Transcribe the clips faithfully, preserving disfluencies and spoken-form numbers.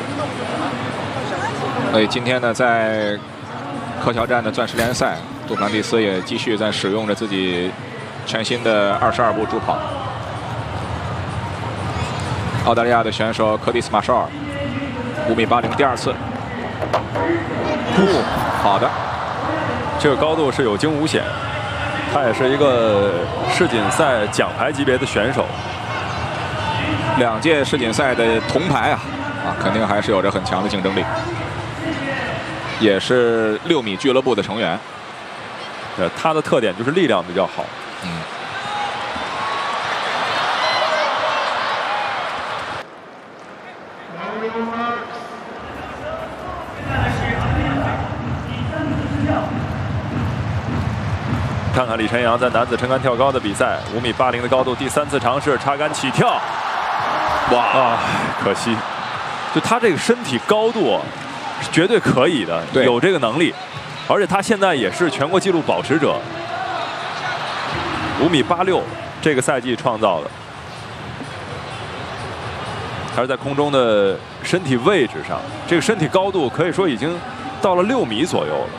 所以今天呢，在科乔站的钻石联赛，杜普兰蒂斯也继续在使用着自己全新的二十二步助跑。澳大利亚的选手科蒂斯·马绍尔，五米八零，第二次。哦，好的， 这个高度是有惊无险。他也是一个世锦赛奖牌级别的选手， 两届世锦赛的铜牌啊，啊，肯定还是有着很强的竞争力。也是六米俱乐部的成员。 呃，他的特点就是力量比较好。 嗯。 看看李晨阳在男子撑杆跳高的比赛，五米八零的高度，第三次尝试插杆起跳。哇啊，可惜，就他这个身体高度是绝对可以的，有这个能力，而且他现在也是全国纪录保持者，五米八六，这个赛季创造的，还是在空中的身体位置上，这个身体高度可以说已经到了六米左右了。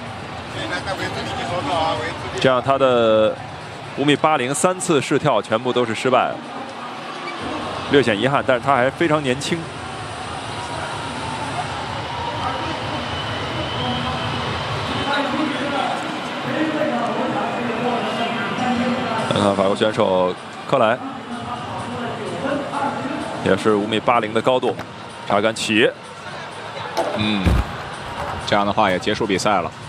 这样他的五米八零三次试跳全部都是失败了，略显遗憾，但是他还非常年轻。看看法国选手克莱，也是五米八零的高度，插杆起。 嗯，这样的话也结束比赛了。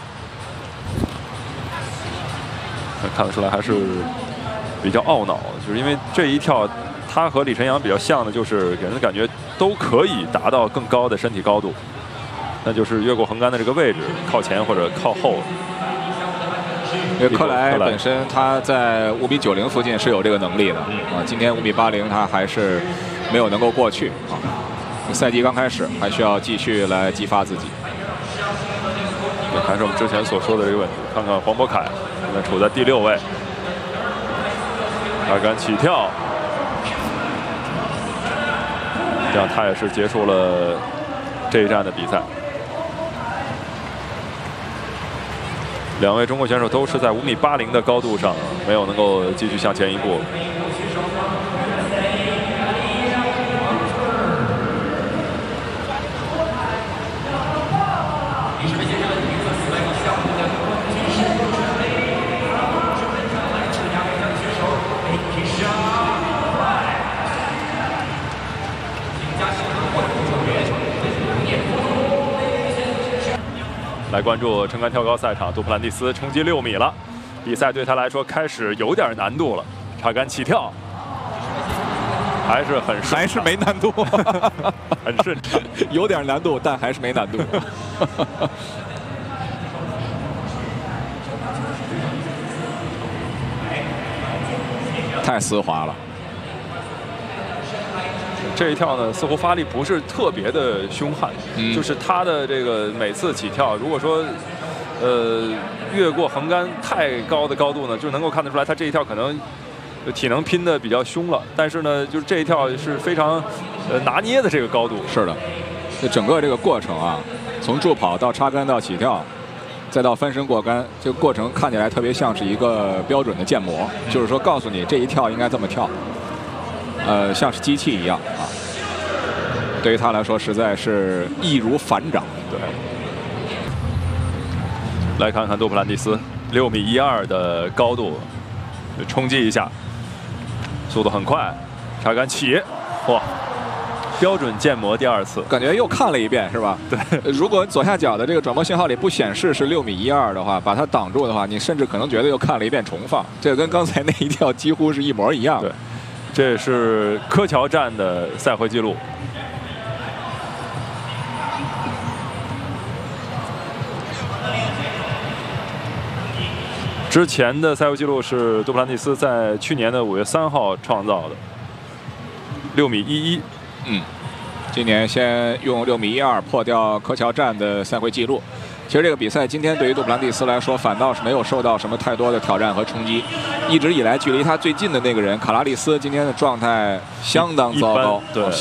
看得出来还是比较懊恼，就是因为这一跳，他和李晨阳比较像的，就是给人的感觉都可以达到更高的身体高度，那就是越过横杆的这个位置，靠前或者靠后。 因为克莱本身他在五米九零附近是有这个能力的、 嗯、 啊，今天五米八零他还是没有能够过去啊。赛季刚开始，还需要继续来激发自己。 也还是我们之前所说的这个问题，看看黄渤凯。现在处在第六位，插杆起跳，这样他也是结束了这一站的比赛。两位中国选手都是在五米八零的高度上，没有能够继续向前一步。来关注撑杆跳高赛场，杜普兰蒂斯冲击六米了，比赛对他来说开始有点难度了。插杆起跳，还是很顺， 还是没难度， 很顺畅， 有点难度，但还是没难度。太丝滑了。 这一跳呢，似乎发力不是特别的凶悍，嗯、就是他的这个每次起跳，如果说，呃，越过横杆太高的高度呢，就能够看得出来，他这一跳可能体能拼的比较凶了。但是呢，就是这一跳是非常呃拿捏的这个高度。 是的，这整个这个过程啊，从助跑到插杆到起跳，再到翻身过杆，这个过程看起来特别像是一个标准的建模，嗯、就是说告诉你这一跳应该这么跳。呃，像是机器一样啊，对于他来说实在是易如反掌。 对，来看看杜普兰蒂斯六米一二的高度，冲击一下，速度很快，插杆起，哇，标准建模第二次， 感觉又看了一遍是吧？ 对， 如果左下角的这个转播信号里不显示是六米一二的话，把它挡住的话，你甚至可能觉得又看了一遍重放，这个跟刚才那一跳几乎是一模一样的。 对。这是科乔站的赛会纪录。之前的赛会纪录是杜普兰蒂斯在去年的五月三号创造的，六米一一。 嗯，今年先用六米一二破掉科乔站的赛会纪录。其实这个比赛今天对于杜普兰蒂斯来说，反倒是没有受到什么太多的挑战和冲击。一直以来，距离他最近的那个人卡拉利斯，今天的状态相当糟糕。 对。